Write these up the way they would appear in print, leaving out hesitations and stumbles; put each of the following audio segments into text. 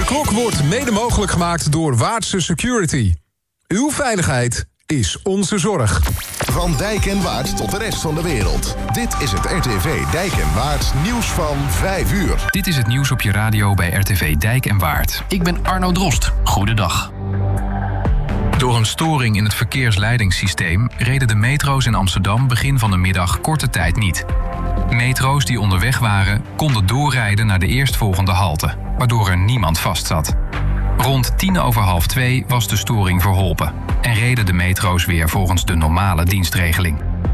Klok wordt mede mogelijk gemaakt door Waardse Security. Uw veiligheid is onze zorg. Van Dijk en Waard tot de rest van de wereld. Dit is het RTV Dijk en Waard nieuws van 5 uur. Dit is het nieuws op je radio bij RTV Dijk en Waard. Ik ben Arno Drost. Goedendag. Door een storing in het verkeersleidingssysteem reden de metro's in Amsterdam begin van de middag korte tijd niet. Metro's die onderweg waren konden doorrijden naar de eerstvolgende halte, waardoor er niemand vastzat. Rond 2:10 was de storing verholpen en reden de metro's weer volgens de normale dienstregeling.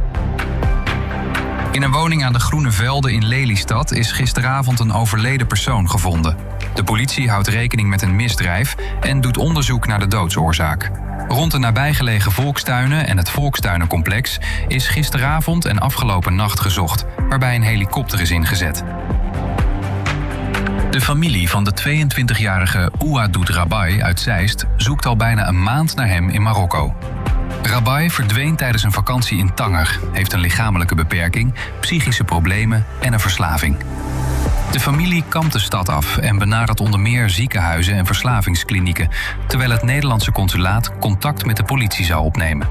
In een woning aan de Groene Velden in Lelystad is gisteravond een overleden persoon gevonden. De politie houdt rekening met een misdrijf en doet onderzoek naar de doodsoorzaak. Rond de nabijgelegen volkstuinen en het Volkstuinencomplex is gisteravond en afgelopen nacht gezocht, waarbij een helikopter is ingezet. De familie van de 22-jarige Ouadoud Rabai uit Zeist zoekt al bijna een maand naar hem in Marokko. Rabai verdween tijdens een vakantie in Tanger, heeft een lichamelijke beperking, psychische problemen en een verslaving. De familie kampt de stad af en benadert onder meer ziekenhuizen en verslavingsklinieken, terwijl het Nederlandse consulaat contact met de politie zou opnemen.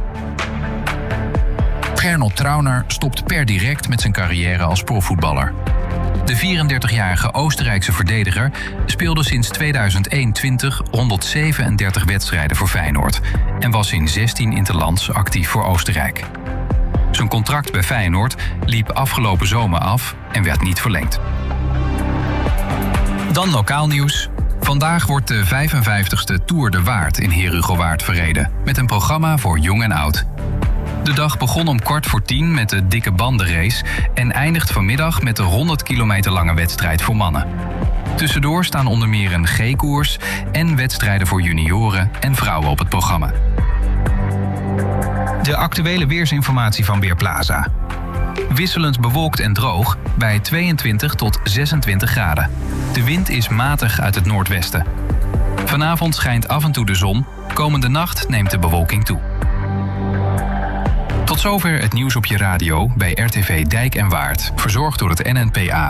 Gernot Trauner stopt per direct met zijn carrière als profvoetballer. De 34-jarige Oostenrijkse verdediger speelde sinds 2021 137 wedstrijden voor Feyenoord en was in 16 interlands actief voor Oostenrijk. Zijn contract bij Feyenoord liep afgelopen zomer af en werd niet verlengd. Dan lokaal nieuws. Vandaag wordt de 55ste Tour de Waard in Herugowaard verreden, met een programma voor jong en oud. De dag begon om 9:15 met de dikke bandenrace en eindigt vanmiddag met de 100 kilometer lange wedstrijd voor mannen. Tussendoor staan onder meer een G-koers en wedstrijden voor junioren en vrouwen op het programma. De actuele weersinformatie van Weerplaza. Wisselend bewolkt en droog bij 22 tot 26 graden. De wind is matig uit het noordwesten. Vanavond schijnt af en toe de zon. Komende nacht neemt de bewolking toe. Tot zover het nieuws op je radio bij RTV Dijk en Waard. Verzorgd door het NNPA.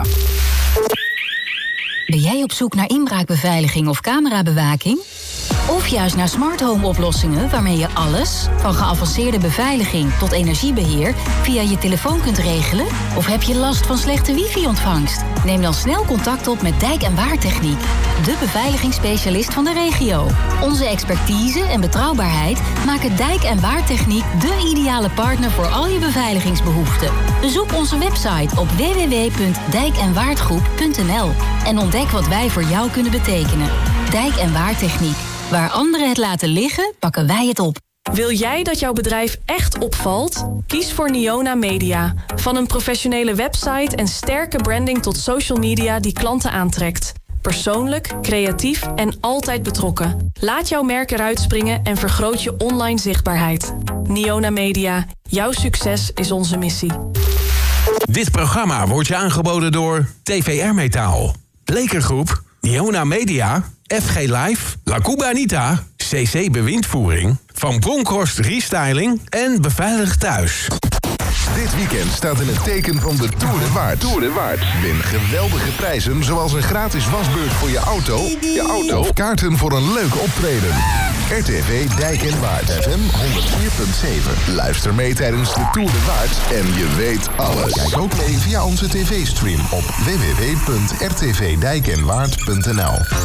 Ben jij op zoek naar inbraakbeveiliging of camerabewaking? Of juist naar smart home oplossingen waarmee je alles, van geavanceerde beveiliging tot energiebeheer, via je telefoon kunt regelen? Of heb je last van slechte wifi-ontvangst? Neem dan snel contact op met Dijk en Waard Techniek, de beveiligingsspecialist van de regio. Onze expertise en betrouwbaarheid maken Dijk en Waard Techniek de ideale partner voor al je beveiligingsbehoeften. Bezoek onze website op www.dijkenwaardgroep.nl en ontdek wat wij voor jou kunnen betekenen. Dijk en Waard Techniek. Waar anderen het laten liggen, pakken wij het op. Wil jij dat jouw bedrijf echt opvalt? Kies voor Niona Media. Van een professionele website en sterke branding tot social media die klanten aantrekt. Persoonlijk, creatief en altijd betrokken. Laat jouw merk eruit springen en vergroot je online zichtbaarheid. Niona Media. Jouw succes is onze missie. Dit programma wordt je aangeboden door TVR Metaal, Blekergroep, Niona Media, FG Live, La Cubanita, CC Bewindvoering, Van Bronckhorst Restyling en Beveiligd Thuis. Dit weekend staat in het teken van de Tour de Waard. Win geweldige prijzen zoals een gratis wasbeurt voor je auto of kaarten voor een leuk optreden. RTV Dijk en Waard FM 104.7. Luister mee tijdens de Tour de Waard en je weet alles. Kijk ook mee via onze tv-stream op www.rtvdijkenwaard.nl.